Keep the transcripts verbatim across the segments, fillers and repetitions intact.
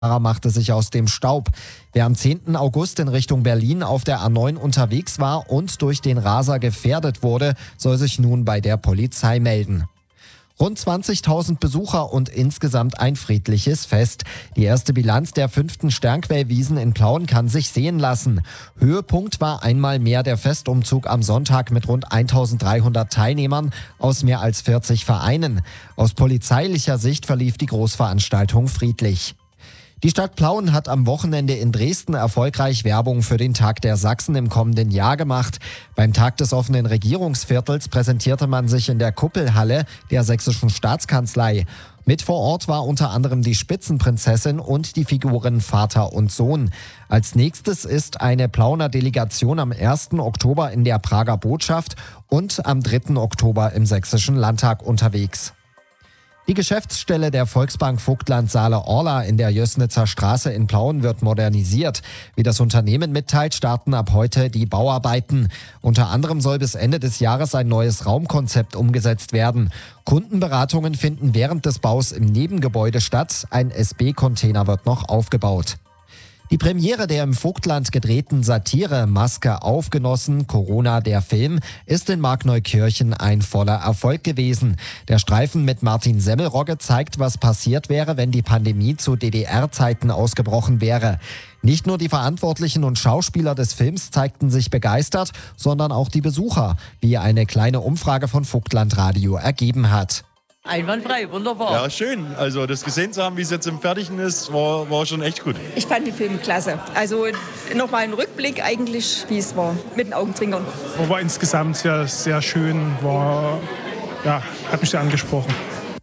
Fahrer machte sich aus dem Staub. Wer am zehnten August in Richtung Berlin auf der A neun unterwegs war und durch den Raser gefährdet wurde, soll sich nun bei der Polizei melden. Rund zwanzigtausend Besucher und insgesamt ein friedliches Fest. Die erste Bilanz der fünften Sternquellwiesen in Plauen kann sich sehen lassen. Höhepunkt war einmal mehr der Festumzug am Sonntag mit rund eintausenddreihundert Teilnehmern aus mehr als vierzig Vereinen. Aus polizeilicher Sicht verlief die Großveranstaltung friedlich. Die Stadt Plauen hat am Wochenende in Dresden erfolgreich Werbung für den Tag der Sachsen im kommenden Jahr gemacht. Beim Tag des offenen Regierungsviertels präsentierte man sich in der Kuppelhalle der Sächsischen Staatskanzlei. Mit vor Ort war unter anderem die Spitzenprinzessin und die Figuren Vater und Sohn. Als nächstes ist eine Plauner Delegation am ersten Oktober in der Prager Botschaft und am dritten Oktober im Sächsischen Landtag unterwegs. Die Geschäftsstelle der Volksbank Vogtland Saale-Orla in der Jößnitzer Straße in Plauen wird modernisiert. Wie das Unternehmen mitteilt, starten ab heute die Bauarbeiten. Unter anderem soll bis Ende des Jahres ein neues Raumkonzept umgesetzt werden. Kundenberatungen finden während des Baus im Nebengebäude statt. Ein S B-Container wird noch aufgebaut. Die Premiere der im Vogtland gedrehten Satire Maske auf, Genossen, Corona, der Film, ist in Markneukirchen ein voller Erfolg gewesen. Der Streifen mit Martin Semmelrogge zeigt, was passiert wäre, wenn die Pandemie zu D D R-Zeiten ausgebrochen wäre. Nicht nur die Verantwortlichen und Schauspieler des Films zeigten sich begeistert, sondern auch die Besucher, wie eine kleine Umfrage von Vogtland Radio ergeben hat. Einwandfrei, wunderbar. Ja, schön. Also das gesehen zu haben, wie es jetzt im Fertigen ist, war, war schon echt gut. Ich fand den Film klasse. Also nochmal ein Rückblick eigentlich, wie es war, mit den Augenzwinkern. War insgesamt sehr, sehr schön, war, ja, hat mich sehr angesprochen.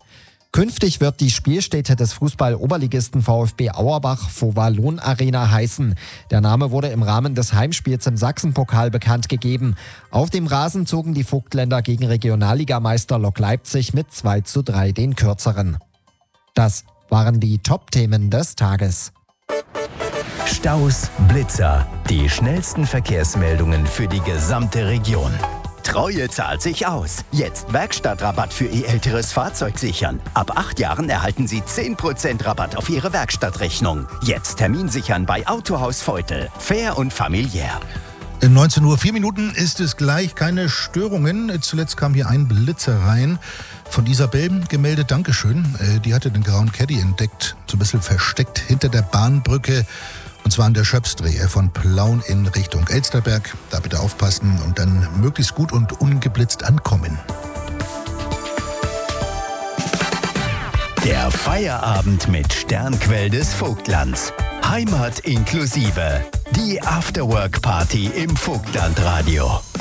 Künftig wird die Spielstätte des Fußball-Oberligisten VfB Auerbach Vauvalon Arena heißen. Der Name wurde im Rahmen des Heimspiels im Sachsenpokal bekannt gegeben. Auf dem Rasen zogen die Vogtländer gegen Regionalligameister Lok Leipzig mit zwei zu drei den Kürzeren. Das waren die Top-Themen des Tages. Staus, Blitzer, die schnellsten Verkehrsmeldungen für die gesamte Region. Treue zahlt sich aus. Jetzt Werkstattrabatt für Ihr älteres Fahrzeug sichern. Ab acht Jahren erhalten Sie zehn Prozent Rabatt auf Ihre Werkstattrechnung. Jetzt Termin sichern bei Autohaus Veutel. Fair und familiär. neunzehn Uhr vier Minuten ist es gleich, keine Störungen. Zuletzt kam hier ein Blitzer rein. Von Isabel gemeldet, Dankeschön. Die hatte den grauen Caddy entdeckt, so ein bisschen versteckt hinter der Bahnbrücke. Und zwar an der Schöpfstrehe von Plauen in Richtung Elsterberg. Da bitte aufpassen und dann möglichst gut und ungeblitzt ankommen. Der Feierabend mit Sternquell des Vogtlands. Heimat inklusive. Die Afterwork-Party im Vogtlandradio.